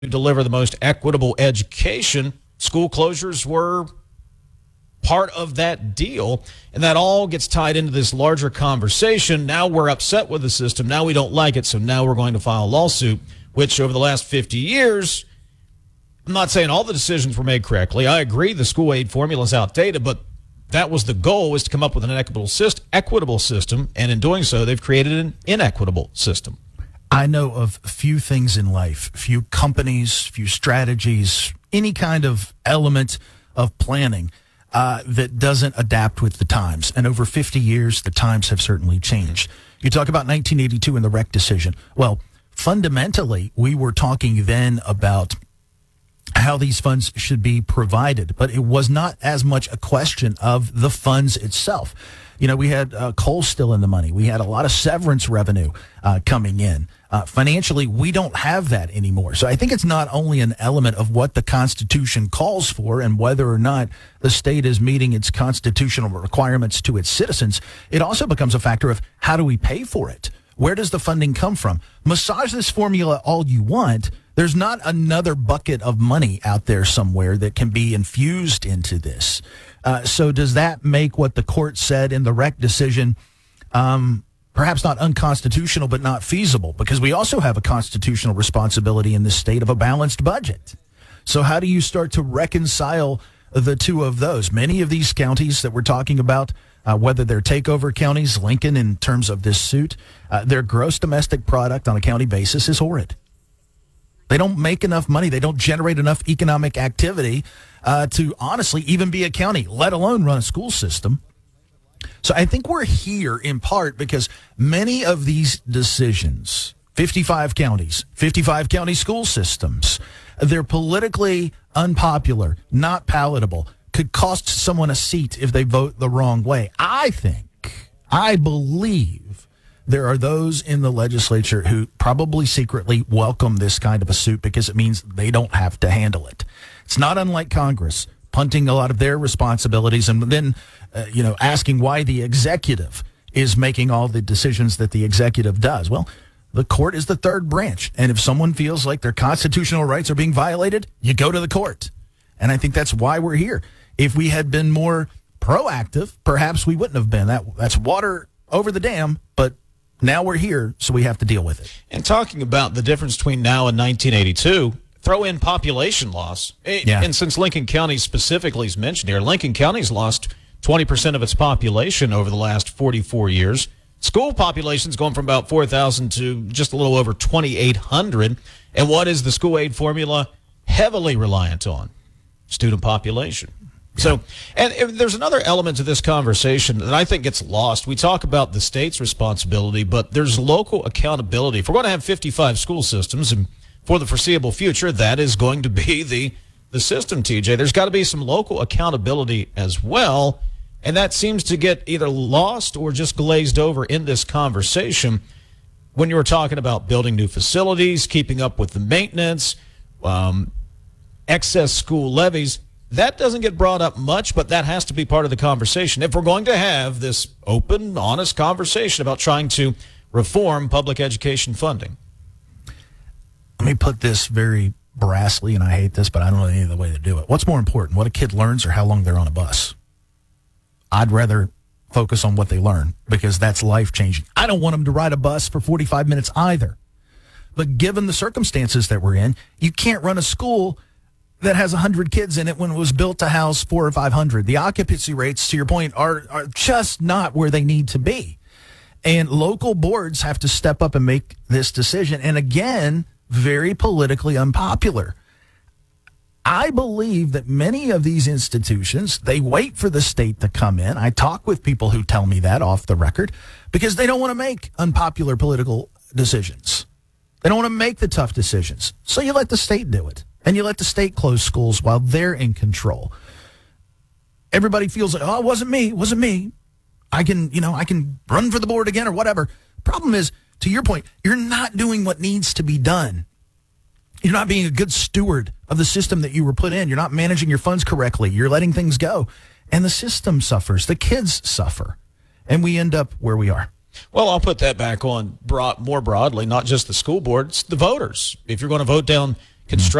deliver the most equitable education, school closures were part of that deal. And that all gets tied into this larger conversation. Now we're upset with the system. Now we don't like it. So now we're going to file a lawsuit, which over the last 50 years, I'm not saying all the decisions were made correctly. I agree the school aid formula is outdated, but that was the goal, was to come up with an equitable system. And in doing so, they've created an inequitable system. I know of few things in life, few companies, few strategies, any kind of element of planning that doesn't adapt with the times. And over 50 years, the times have certainly changed. You talk about 1982 and the REC decision. Well, fundamentally, we were talking then about how these funds should be provided, but it was not as much a question of the funds itself. You know, we had coal still in the money. We had a lot of severance revenue coming in. Financially, we don't have that anymore. So I think it's not only an element of what the Constitution calls for and whether or not the state is meeting its constitutional requirements to its citizens. It also becomes a factor of how do we pay for it? Where does the funding come from? Massage this formula all you want. There's not another bucket of money out there somewhere that can be infused into this. So does that make what the court said in the REC decision perhaps not unconstitutional, but not feasible? Because we also have a constitutional responsibility in this state of a balanced budget. So how do you start to reconcile the two of those? Many of these counties that we're talking about, whether they're takeover counties, Lincoln in terms of this suit, their gross domestic product on a county basis is horrid. They don't make enough money. They don't generate enough economic activity to honestly even be a county, let alone run a school system. So I think we're here in part because many of these decisions, 55 counties, 55 county school systems, they're politically unpopular, not palatable, could cost someone a seat if they vote the wrong way. I believe there are those in the legislature who probably secretly welcome this kind of a suit because it means they don't have to handle it. It's not unlike Congress punting a lot of their responsibilities and then, asking why the executive is making all the decisions that the executive does. Well, the court is the third branch. And if someone feels like their constitutional rights are being violated, you go to the court. And I think that's why we're here. If we had been more proactive, perhaps we wouldn't have been. That's water over the dam, but now we're here, so we have to deal with it. And talking about the difference between now and 1982, throw in population loss. Yeah. And since Lincoln County specifically is mentioned here, Lincoln County's lost 20% of its population over the last 44 years. School population's gone from about 4,000 to just a little over 2,800. And what is the school aid formula heavily reliant on? Student population. Yeah. So, and there's another element to this conversation that I think gets lost. We talk about the state's responsibility, but there's local accountability. If we're going to have 55 school systems, and for the foreseeable future, that is going to be the system, TJ, there's got to be some local accountability as well. And that seems to get either lost or just glazed over in this conversation when you were talking about building new facilities, keeping up with the maintenance, excess school levies. That doesn't get brought up much, but that has to be part of the conversation. If we're going to have this open, honest conversation about trying to reform public education funding. Let me put this very brassly, and I hate this, but I don't know any other way to do it. What's more important, what a kid learns or how long they're on a bus? I'd rather focus on what they learn because that's life-changing. I don't want them to ride a bus for 45 minutes either. But given the circumstances that we're in, you can't run a school that has 100 kids in it when it was built to house 400 or 500. The occupancy rates, to your point, are just not where they need to be. And local boards have to step up and make this decision. And again, very politically unpopular. I believe that many of these institutions, they wait for the state to come in. I talk with people who tell me that off the record because they don't want to make unpopular political decisions. They don't want to make the tough decisions. So you let the state do it. And you let the state close schools while they're in control. Everybody feels like, it wasn't me. I can run for the board again or whatever. Problem is, to your point, you're not doing what needs to be done. You're not being a good steward of the system that you were put in. You're not managing your funds correctly. You're letting things go. And the system suffers. The kids suffer. And we end up where we are. Well, I'll put that back on more broadly, not just the school board, it's the voters. If you're going to vote down construction